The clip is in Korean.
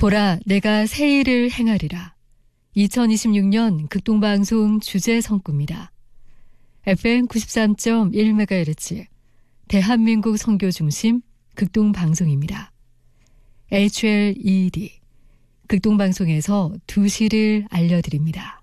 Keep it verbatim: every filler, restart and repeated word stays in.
보라, 내가 새 일을 행하리라. 이천이십육 년 극동방송 주제성구입니다. 에프엠 구십삼 점 일 메가헤르츠 대한민국 선교 중심 극동방송입니다. 에이치엘이디 극동방송에서 두 시를 알려드립니다.